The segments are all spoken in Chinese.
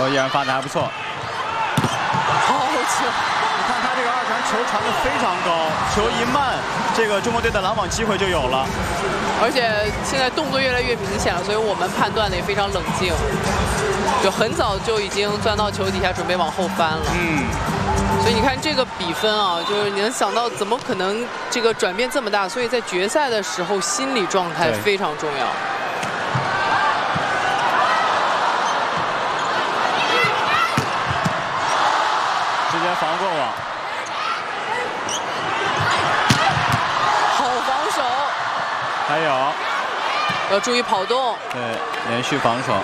球依然发的还不错。 好球！ 你看他这个二传球传的非常高，球一慢，这个中国队的拦网机会就有了。 而且现在动作越来越明显了，所以我们判断的也非常冷静，就很早就已经钻到球底下准备往后翻了。所以你看这个比分啊，就是你能想到怎么可能这个转变这么大？所以在决赛的时候，心理状态非常重要。 直接防过网， 好防守。 还有要注意跑动。 对，连续防守。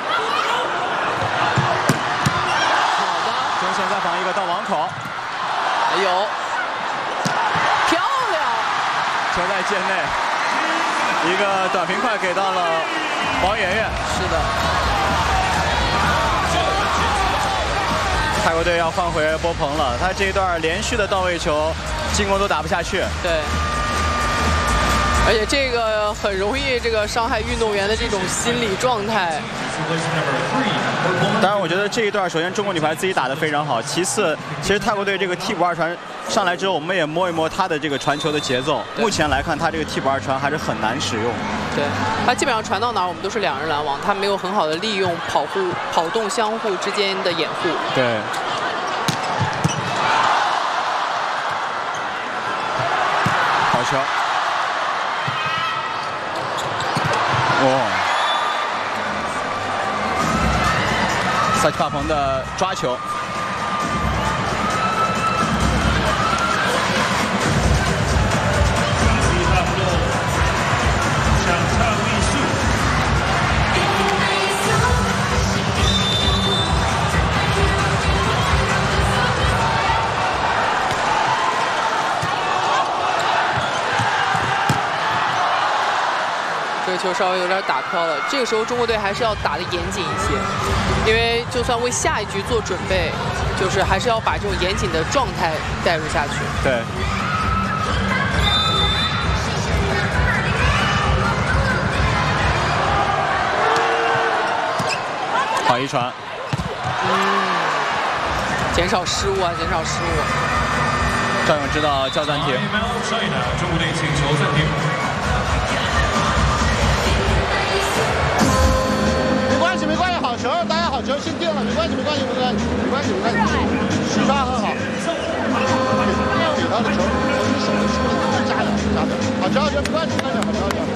中线再防一个到网口， 还有漂亮， 球在界内，一个短平快给到了王媛媛。 是的， 泰国队要换回波鹏了，他这一段连续的到位球，进攻都打不下去。 对。而且这个很容易这个伤害运动员的这种心理状态。 当然，我觉得这一段首先中国女排自己打得非常好，其次，其实泰国队这个替补二传上来之后，我们也摸一摸他的这个传球的节奏。目前来看，他这个替补二传还是很难使用。 对，他基本上传到哪儿，我们都是两人拦网，他没有很好的利用跑动相互之间的掩护。 对。好球。萨奇帕蓬的抓球， 这个球稍微有点打飘了，这个时候中国队还是要打得严谨一些，因为就算为下一局做准备，就是还是要把这种严谨的状态带入下去。 对。好一传。 减少失误啊，减少失误。 赵勇知道叫暂停。 中国队请求暂停。 没关系，好球，大家好球，先定了，没关系，没关系，没关系，没关系，没关系，抓很好，给他的球，你手的出力加点，好球，好球，没关系，没关系，好球，好球。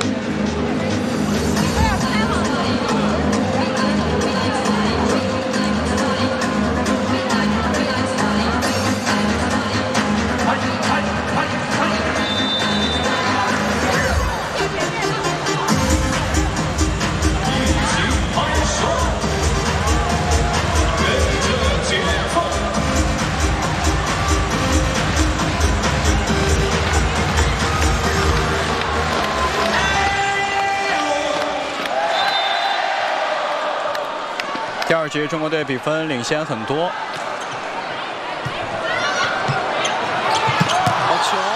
第二局中国队比分领先很多。 好球啊！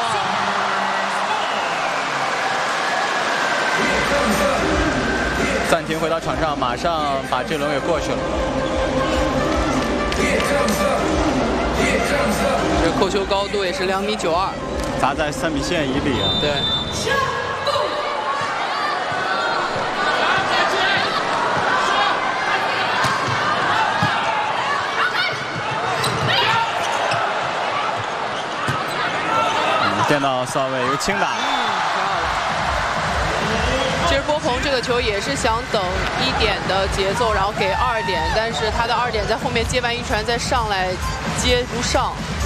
暂停回到场上，马上把这轮给过去了。 这扣球高度也是2.92米， 砸在3米线以里啊。 对。 电到扫位，一个轻打。 漂亮。其实波鹏这个球也是想等1点的节奏，然后给2点，但是他的2点在后面接完一传再上来接不上。